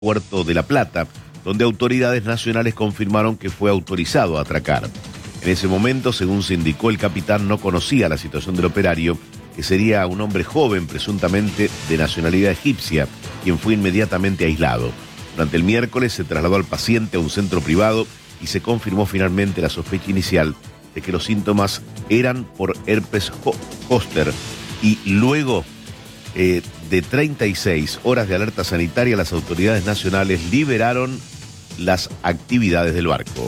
Puerto de La Plata, donde autoridades nacionales confirmaron que fue autorizado a atracar. En ese momento, según se indicó, el capitán no conocía la situación del operario, que sería un hombre joven, presuntamente de nacionalidad egipcia, quien fue inmediatamente aislado. Durante el miércoles se trasladó al paciente a un centro privado y se confirmó finalmente la sospecha inicial de que los síntomas eran por herpes zóster. Y luego de 36 horas de alerta sanitaria, las autoridades nacionales liberaron las actividades del barco.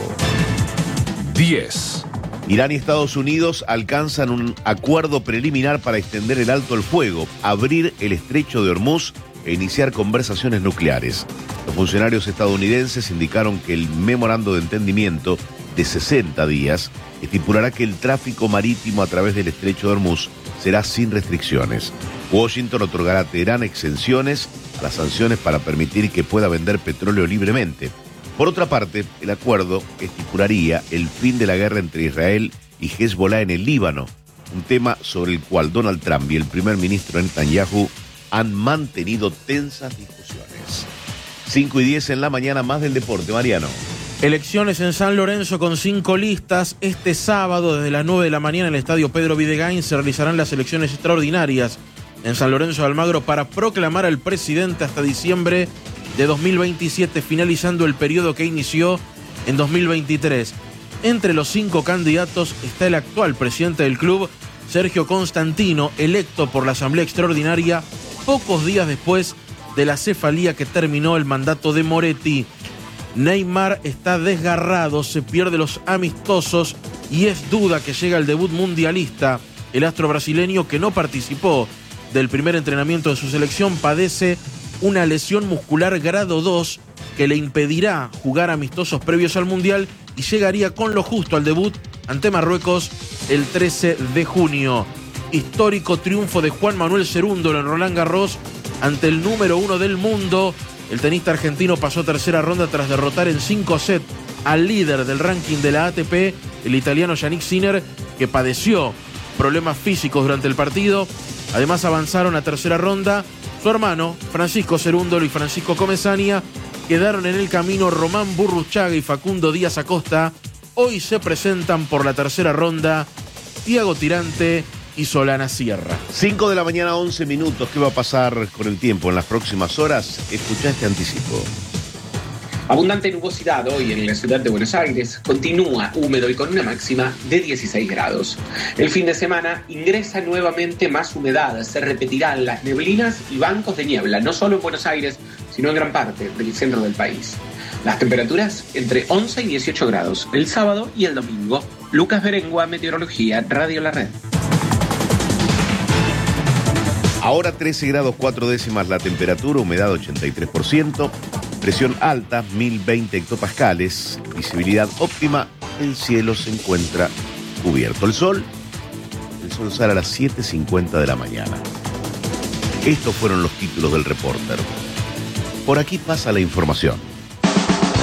10. Irán y Estados Unidos alcanzan un acuerdo preliminar para extender el alto el fuego, abrir el estrecho de Hormuz e iniciar conversaciones nucleares. Los funcionarios estadounidenses indicaron que el memorando de entendimiento de 60 días estipulará que el tráfico marítimo a través del estrecho de Hormuz será sin restricciones. Washington otorgará a Teherán exenciones a las sanciones para permitir que pueda vender petróleo libremente. Por otra parte, el acuerdo estipularía el fin de la guerra entre Israel y Hezbollah en el Líbano, un tema sobre el cual Donald Trump y el primer ministro Netanyahu han mantenido tensas discusiones. 5:10 en la mañana, más del deporte, Mariano. Elecciones en San Lorenzo con 5 listas. Este sábado, desde las 9 de la mañana, en el estadio Pedro Videgain, se realizarán las elecciones extraordinarias en San Lorenzo de Almagro para proclamar al presidente hasta diciembre de 2027, finalizando el periodo que inició en 2023. Entre los 5 candidatos está el actual presidente del club, Sergio Constantino, electo por la Asamblea Extraordinaria pocos días después de la cefalía que terminó el mandato de Moretti. Neymar está desgarrado, se pierde los amistosos y es duda que llega al debut mundialista. El astro brasileño, que no participó del primer entrenamiento de su selección, padece una lesión muscular grado 2 que le impedirá jugar amistosos previos al Mundial y llegaría con lo justo al debut ante Marruecos el 13 de junio. Histórico triunfo de Juan Manuel Cerúndolo en Roland Garros ante el número 1 del mundo. El tenista argentino pasó tercera ronda tras derrotar en 5 sets al líder del ranking de la ATP, el italiano Yannick Sinner, que padeció problemas físicos durante el partido. Además avanzaron a tercera ronda su hermano Francisco Cerúndolo y Francisco Comesaña. Quedaron en el camino Román Burruchaga y Facundo Díaz Acosta. Hoy se presentan por la tercera ronda Thiago Tirante y Solana Sierra. 5 de la mañana, 11 minutos. ¿Qué va a pasar con el tiempo en las próximas horas? Escuchá este anticipo. Abundante nubosidad hoy en la ciudad de Buenos Aires, continúa húmedo y con una máxima de 16 grados. El fin de semana ingresa nuevamente más humedad, se repetirán las neblinas y bancos de niebla, no solo en Buenos Aires, sino en gran parte del centro del país. Las temperaturas entre 11 y 18 grados el sábado y el domingo. Lucas Berengua, Meteorología, Radio La Red. Ahora 13 grados 4 décimas la temperatura, humedad 83%, presión alta 1020 hectopascales, visibilidad óptima, el cielo se encuentra cubierto. El sol sale a las 7:50 de la mañana. Estos fueron los títulos del Reporter. Por aquí pasa la información.